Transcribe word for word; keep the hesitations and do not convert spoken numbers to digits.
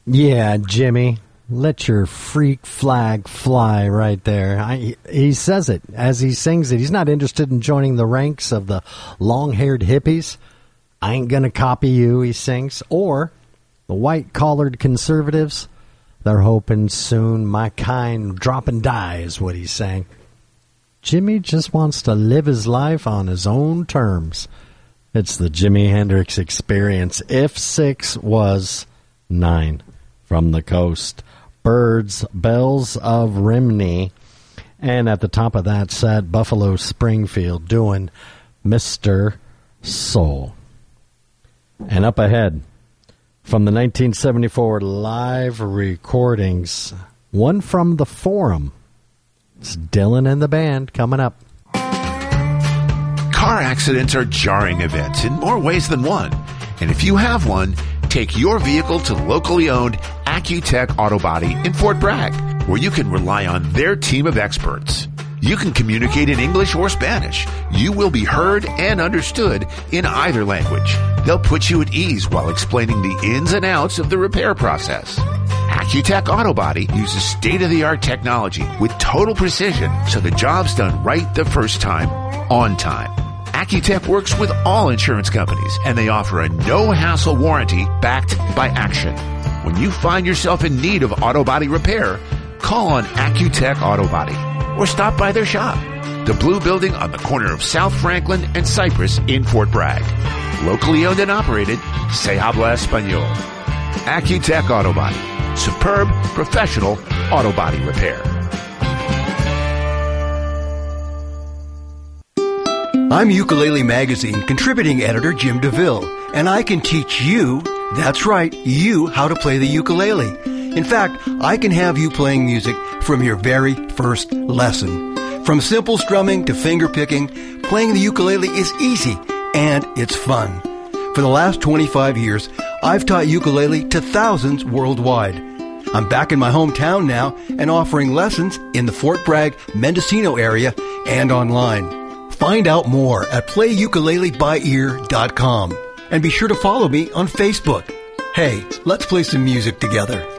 Yeah, Jimmy, let your freak flag fly right there. I, he says it as he sings it. He's not interested in joining the ranks of the long-haired hippies. I ain't gonna copy you, he sings. Or the white-collared conservatives. They're hoping soon my kind drop and die is what he's saying. Jimmy just wants to live his life on his own terms. It's the Jimi Hendrix Experience. If six was nine. From the coast, Birds, Bells of Rimney. And at the top of that set, Buffalo Springfield doing Mister Soul. And up ahead, from the nineteen seventy-four live recordings, one from the Forum. It's Dylan and the band coming up. Car accidents are jarring events in more ways than one. And if you have one, take your vehicle to locally owned Accutech Auto Body in Fort Bragg, where you can rely on their team of experts. You can communicate in English or Spanish. You will be heard and understood in either language. They'll put you at ease while explaining the ins and outs of the repair process. Accutech Auto Body uses state-of-the-art technology with total precision, so the job's done right the first time, on time. Accutech works with all insurance companies, and they offer a no-hassle warranty backed by action. When you find yourself in need of auto body repair, call on Accutech Auto Body or stop by their shop, the Blue Building on the corner of South Franklin and Cypress in Fort Bragg. Locally owned and operated, Se Habla Español. Accutech Auto Body. Superb, professional auto body repair. I'm Ukulele Magazine contributing editor Jim DeVille, and I can teach you, that's right, you, how to play the ukulele. In fact, I can have you playing music from your very first lesson. From simple strumming to finger picking, playing the ukulele is easy, and it's fun. For the last twenty-five years, I've taught ukulele to thousands worldwide. I'm back in my hometown now and offering lessons in the Fort Bragg, Mendocino area and online. Find out more at play ukulele by ear dot com. And be sure to follow me on Facebook. Hey, let's play some music together.